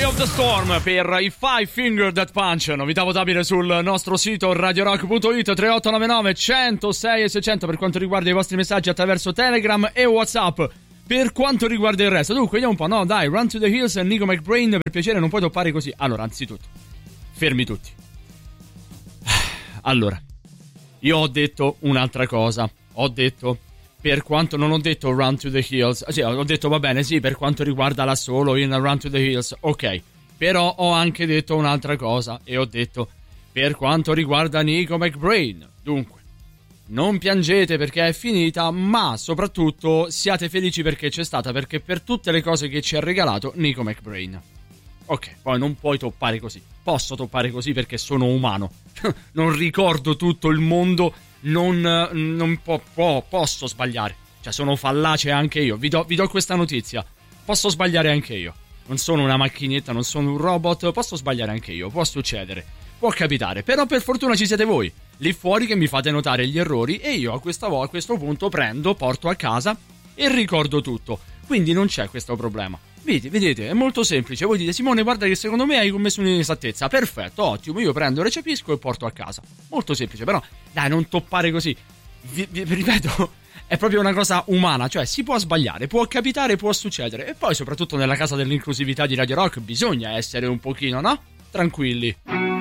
Eye of the Storm per i Five Finger Death Punch, novità votabile sul nostro sito radiorock.it, 3899 106 e 600 per quanto riguarda i vostri messaggi attraverso Telegram e WhatsApp. Per quanto riguarda il resto, dunque vediamo un po', no dai, Run to the Hills e Nico McBrain, per piacere non puoi toppare così. Allora, anzitutto, fermi tutti. Allora, io ho detto un'altra cosa, ho detto... Per quanto non ho detto Run to the Hills, sì, ho detto va bene, sì, per quanto riguarda la solo in Run to the Hills, ok. Però ho anche detto un'altra cosa e ho detto per quanto riguarda Nico McBrain. Dunque, non piangete perché è finita, ma soprattutto siate felici perché c'è stata, perché per tutte le cose che ci ha regalato Nico McBrain. Ok, poi non puoi toppare così. Posso toppare così perché sono umano. Non ricordo tutto il mondo. Non posso sbagliare. Cioè, sono fallace anche io. Vi do questa notizia. Posso sbagliare anche io. Non sono una macchinetta, non sono un robot. Posso sbagliare anche io. Può succedere. Può capitare. Però per fortuna ci siete voi lì fuori che mi fate notare gli errori. E io a questo punto prendo, porto a casa e ricordo tutto. Quindi non c'è questo problema. Vedete, è molto semplice. Voi dite, Simone, guarda che secondo me hai commesso un'inesattezza. Perfetto, ottimo, io prendo, recepisco e porto a casa. Molto semplice, però dai, non toppare così. Vi ripeto, è proprio una cosa umana. Cioè, si può sbagliare, può capitare, può succedere. E poi, soprattutto nella casa dell'inclusività di Radio Rock, bisogna essere un pochino, no? Tranquilli.